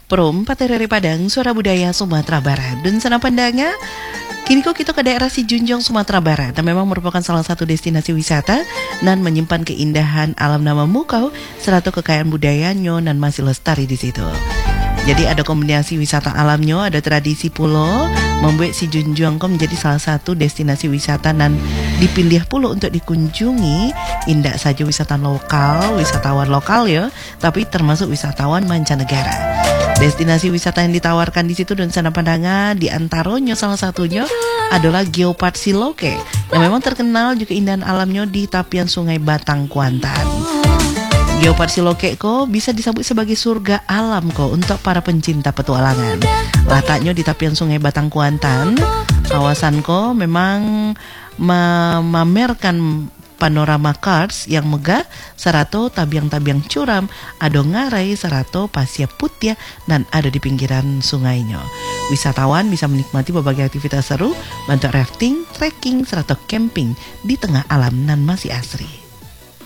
Prom Paterere Padang, Suara Budaya Sumatera Barat. Dan sana pandanga, kini kok kita ke daerah Sijunjung, Sumatera Barat, dan memang merupakan salah satu destinasi wisata dan menyimpan keindahan alam nama Mukau serta kekayaan budayanya dan masih lestari di situ. Jadi ada kombinasi wisata alamnya, ada tradisi pulau, membuat Sijunjung menjadi salah satu destinasi wisata dan dipilih pulau untuk dikunjungi. Indah saja wisatawan lokal ya, tapi termasuk wisatawan mancanegara. Destinasi wisata yang ditawarkan di situ dan sana pandangan di antaranya salah satunya adalah Geopark Siloke yang memang terkenal juga indahan alamnya di tepian Sungai Batang Kuantan. Geopark Siloke kok bisa disebut sebagai surga alam kok untuk para pencinta petualangan. Letaknya di tepian Sungai Batang Kuantan, kawasan kok memang memamerkan panorama kars yang megah, serato tabiang-tabiang curam, ado ngarai, serato pasir putih dan ada di pinggiran sungainya. Wisatawan bisa menikmati berbagai aktivitas seru, bantu rafting, trekking, serta camping di tengah alam nan masih asri.